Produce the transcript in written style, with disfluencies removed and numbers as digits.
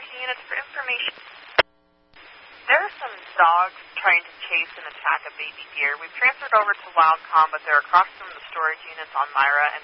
emergency units for information. There are some dogs trying to chase and attack a baby deer. We've transferred over to Wildcom, but they're across from the storage units on Myra and